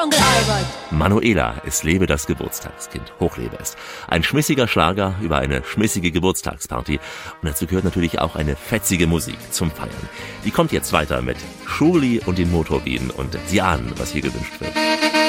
Onkel Albert. Manuela, es lebe das Geburtstagskind. Hochlebe es. Ein schmissiger Schlager über eine schmissige Geburtstagsparty. Und dazu gehört natürlich auch eine fetzige Musik zum Feiern. Die kommt jetzt weiter mit Schurli und den Motorbienen. Und Sie ahnen, was hier gewünscht wird.